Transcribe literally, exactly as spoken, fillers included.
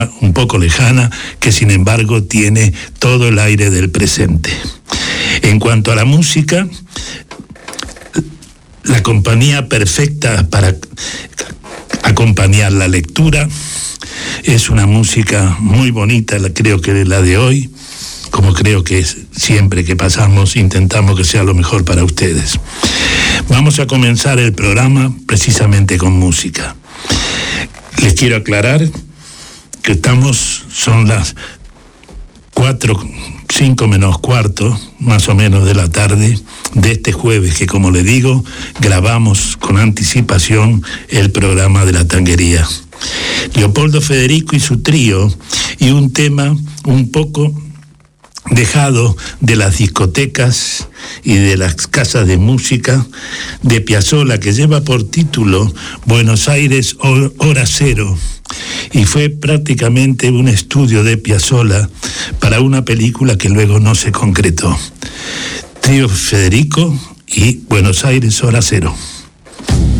un poco lejana, que sin embargo tiene todo el aire del presente. En cuanto a la música, la compañía perfecta para acompañar la lectura es una música muy bonita, creo que la de hoy, como creo que siempre que pasamos intentamos que sea lo mejor para ustedes. Vamos a comenzar el programa precisamente con música. Les quiero aclarar que estamos, son las cuatro, cinco menos cuarto, más o menos de la tarde, de este jueves, que como le digo, grabamos con anticipación el programa de la tanguería. Leopoldo Federico y su trío, y un tema un poco dejado de las discotecas y de las casas de música de Piazzolla, que lleva por título Buenos Aires Hora Cero, y fue prácticamente un estudio de Piazzolla para una película que luego no se concretó. Trío Federico y Buenos Aires Hora Cero.